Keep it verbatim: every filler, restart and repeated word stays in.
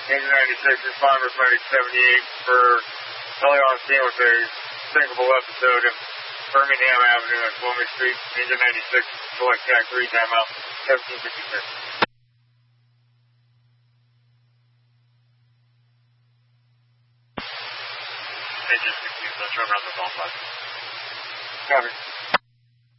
Engine ninety-six, respond for Medic seventy-eight for early on scene with a sinkable episode of Birmingham Avenue and Wilmington Street. Engine ninety-six, select Cat three, timeout, seventeen fifty-six. Engine sixteen, let's run around the phone. Copy.